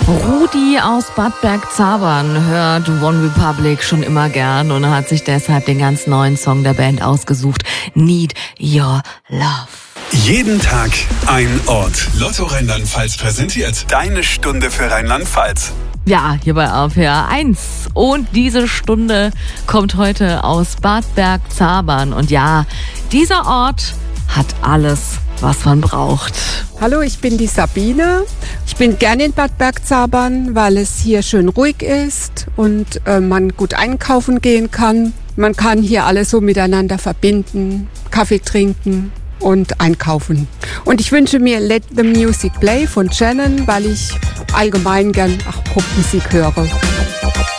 Rudi aus Bad Bergzabern hört One Republic schon immer gern und hat sich deshalb den ganz neuen Song der Band ausgesucht. Need Your Love. Jeden Tag ein Ort. Lotto Rheinland-Pfalz präsentiert deine Stunde für Rheinland-Pfalz. Ja, hier bei RPR 1. Und diese Stunde kommt heute aus Bad Bergzabern. Und ja, dieser Ort hat alles, was man braucht. Hallo, ich bin die Sabine. Ich bin gerne in Bad Bergzabern, weil es hier schön ruhig ist und man gut einkaufen gehen kann. Man kann hier alles so miteinander verbinden, Kaffee trinken und einkaufen. Und ich wünsche mir Let the Music Play von Shannon, weil ich allgemein gern Popmusik höre.